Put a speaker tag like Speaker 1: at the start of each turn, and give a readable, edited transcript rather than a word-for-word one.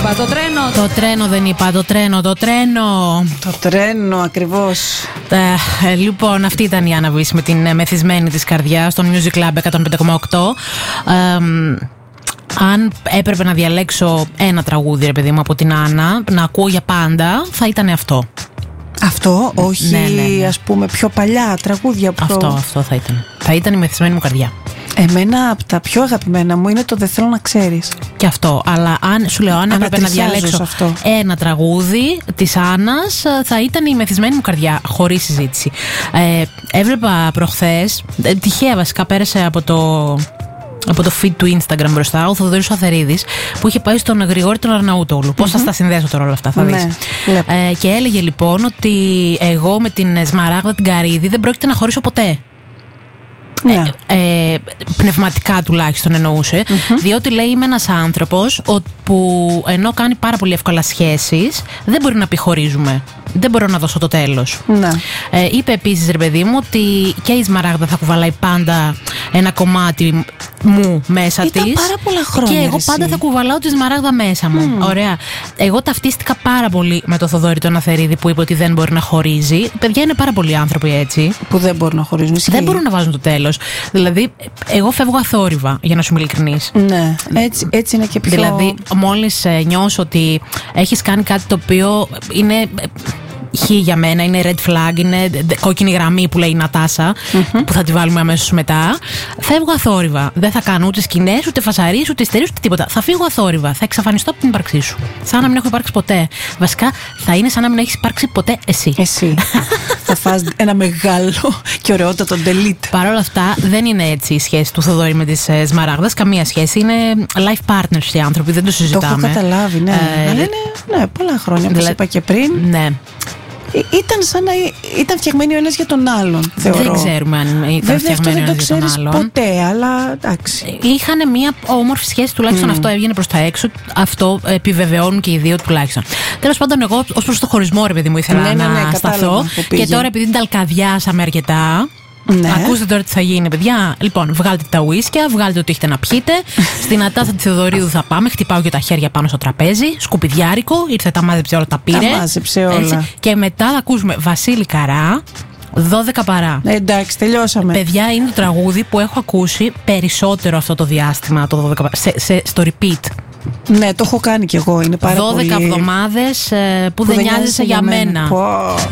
Speaker 1: είπα, το τρένο.
Speaker 2: Το τρένο δεν είπα, το τρένο.
Speaker 1: Το τρένο, ακριβώς.
Speaker 2: Λοιπόν, αυτή ήταν η Άννα Βουίση με την μεθυσμένη της καρδιά στον Music Club 105,8. Αν έπρεπε να διαλέξω ένα τραγούδι, ρε παιδί μου, από την Άννα, να ακούω για πάντα, θα ήταν αυτό.
Speaker 1: Αυτό, όχι,
Speaker 2: ναι.
Speaker 1: ας πούμε, πιο παλιά τραγούδια.
Speaker 2: Αυτό θα ήταν. Θα ήταν η μεθυσμένη μου καρδιά.
Speaker 1: Εμένα από τα πιο αγαπημένα μου είναι το «Δεν θέλω να ξέρεις».
Speaker 2: Και αυτό, αλλά αν έπρεπε να διαλέξω ένα τραγούδι της Άννας, θα ήταν η μεθυσμένη μου καρδιά, χωρίς συζήτηση. Έβλεπα προχθές, τυχαία βασικά πέρασε από το feed του Instagram μπροστά, ο Θοδωρής ο Αθερίδης, που είχε πάει στον Γρηγόρη τον Αρναούτογλου. Πώς θα στα συνδέσω τώρα όλα αυτά, θα δεις. Και έλεγε λοιπόν ότι εγώ με την Σμαράγδα την Καρύδη δεν πρόκειται να χωρίσω ποτέ.
Speaker 1: Ναι.
Speaker 2: Πνευματικά τουλάχιστον εννοούσε, διότι λέει είμαι ένας άνθρωπος που ενώ κάνει πάρα πολύ εύκολα σχέσεις, δεν μπορεί να πει χωρίζουμε. Δεν μπορώ να δώσω το τέλος.
Speaker 1: Ναι.
Speaker 2: Είπε επίσης, ρε παιδί μου, ότι και η Σμαράγδα θα κουβαλάει πάντα ένα κομμάτι μου μέσα της.
Speaker 1: Ήταν πάρα πολλά χρόνια.
Speaker 2: Και εγώ πάντα θα κουβαλάω τη Σμαράγδα μέσα μου. Ωραία. Εγώ ταυτίστηκα πάρα πολύ με το Θοδωρή τον Αθερίδη που είπε ότι δεν μπορεί να χωρίζει. Παιδιά, είναι πάρα πολλοί άνθρωποι έτσι.
Speaker 1: Που δεν μπορούν να χωρίζουν.
Speaker 2: Δεν μπορούν να βάζουν το τέλος. Δηλαδή, εγώ φεύγω αθόρυβα, για να σου είμαι ειλικρινής.
Speaker 1: Ναι. Έτσι είναι και πιο.
Speaker 2: Δηλαδή, μόλις νιώσω ότι έχεις κάνει κάτι το οποίο είναι χ για μένα, είναι red flag, είναι κόκκινη γραμμή που λέει η Νατάσα, που θα τη βάλουμε αμέσως μετά, φεύγω αθόρυβα. Δεν θα κάνω ούτε σκηνές, ούτε φασαρίες, ούτε ιστερίες, ούτε τίποτα. Θα φύγω αθόρυβα. Θα εξαφανιστώ από την ύπαρξή σου. Σαν να μην έχω υπάρξει ποτέ. Βασικά, θα είναι σαν να μην έχεις υπάρξει ποτέ εσύ.
Speaker 1: Θα φας ένα μεγάλο και ωραιότατο delete.
Speaker 2: Παρ' όλα αυτά, δεν είναι έτσι η σχέση του Θοδωρή με τις Σμαράγδας. Καμία σχέση. Είναι life partners οι άνθρωποι, δεν το συζητάμε.
Speaker 1: Το έχω καταλάβει, ναι. Αλλά είναι πολλά χρόνια, όπως είπα και πριν.
Speaker 2: Ναι.
Speaker 1: Ήταν σαν να ήταν φτιαγμένοι ο ένας για τον άλλον, θεωρώ.
Speaker 2: Δεν ξέρουμε αν ήταν φτιαγμένοι ο ένας για τον άλλον.
Speaker 1: Ποτέ, αλλά εντάξει.
Speaker 2: Είχαν μια όμορφη σχέση, τουλάχιστον αυτό έβγαινε προς τα έξω. Αυτό επιβεβαιώνουν και οι δύο τουλάχιστον. Τέλος πάντων, εγώ ως προς το χωρισμό, ρε παιδί μου, ήθελα να σταθώ. Και τώρα, επειδή την ταλκαδιάσαμε αρκετά. Ναι. Ακούστε τώρα τι θα γίνει, παιδιά. Λοιπόν, βγάλτε τα ουίσκια, βγάλτε ό,τι έχετε να πιείτε. Στην Νατάσα τη Θεοδωρίδου θα πάμε. Χτυπάω και τα χέρια πάνω στο τραπέζι. Σκουπιδιάρικο, ήρθε, τα μάζεψε όλα, τα πήρε.
Speaker 1: Τα μάζεψε όλα. Έτσι.
Speaker 2: Και μετά θα ακούσουμε Βασίλη Καρά, 12 παρά.
Speaker 1: Εντάξει, τελειώσαμε.
Speaker 2: Παιδιά, είναι το τραγούδι που έχω ακούσει περισσότερο αυτό το διάστημα, το 12 παρά. Στο repeat.
Speaker 1: Ναι, το έχω κάνει κι εγώ. Είναι πάρα
Speaker 2: 12 εβδομάδες που δεν νοιάζεσαι για μένα.